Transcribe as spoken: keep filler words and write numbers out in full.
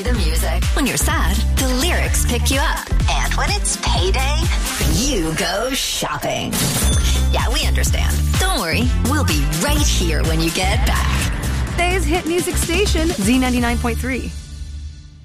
The music. When you're sad, the lyrics pick you up. And when it's payday, you go shopping. Yeah, we understand. Don't worry. We'll be right here when you get back. Today's hit music station, Z ninety-nine point three.